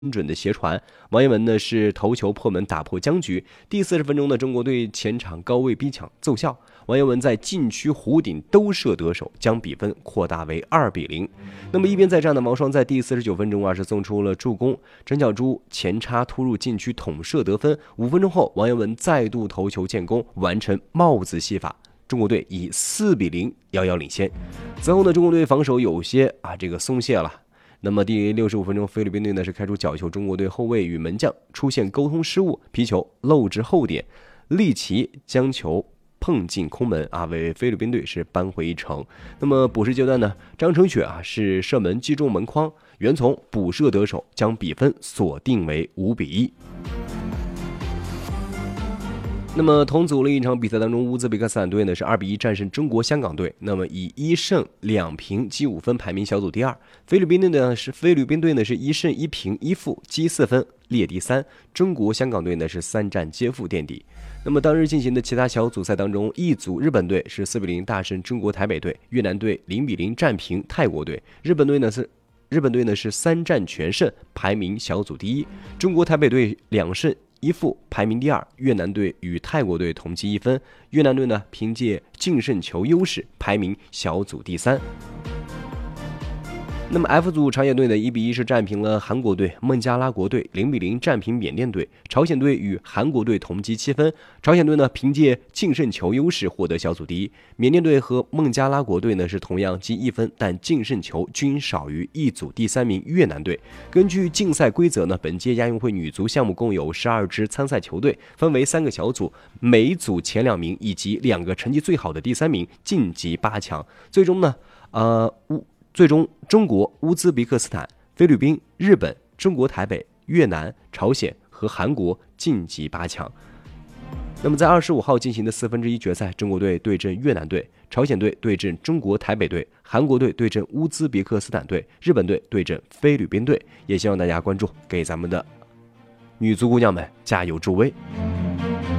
准的斜传，王彦文呢是头球破门打破僵局。第40分钟呢，中国队前场高位逼抢奏效，王彦文在禁区弧顶兜射得手，将比分扩大为2-0。那么一边再战的王霜在第49分钟是送出了助攻，陈小珠前插突入禁区捅射得分。5分钟后，王彦文再度头球建功，完成帽子戏法。中国队以4-0遥遥领先。此后呢，中国队防守有些松懈了。那么第65分钟，菲律宾队呢是开出角球，中国队后卫与门将出现沟通失误，皮球漏至后点，利奇将球碰进空门为菲律宾队是扳回一城。那么补时阶段呢，张承雪是射门击中门框，袁从补射得手，将比分锁定为5-1。那么同组另一场比赛当中，乌兹别克斯坦队呢是2-1战胜中国香港队，那么以1胜2平积5分排名小组第二。菲律宾队呢是1胜1平1负积4分列第三。中国香港队呢是3战皆负垫底。那么当日进行的其他小组赛当中，一组日本队是4-0大胜中国台北队，越南队0-0战平泰国队，日本队呢是3战全胜，排名小组第一。中国台北队2胜1负排名第二，越南队与泰国队同积1分，越南队呢凭借净胜球优势排名小组第三。那么 F 组朝鲜队呢1-1是战平了韩国队，孟加拉国队0-0战平缅甸队，朝鲜队与韩国队同积7分，朝鲜队呢凭借净胜球优势获得小组第一。缅甸队和孟加拉国队呢是同样积1分，但净胜球均少于一组第3名越南队。根据竞赛规则呢，本届亚运会女足项目共有12支参赛球队，分为3个小组，每组前2名以及2个成绩最好的第3名晋级8强。最终中国、乌兹别克斯坦、菲律宾、日本、中国台北、越南、朝鲜和韩国晋级8强。那么在25号进行的1/4决赛，中国队对阵越南队，朝鲜队对阵中国台北队，韩国队对阵乌兹别克斯坦队，日本队对阵菲律宾队。也希望大家关注，给咱们的女足姑娘们加油助威。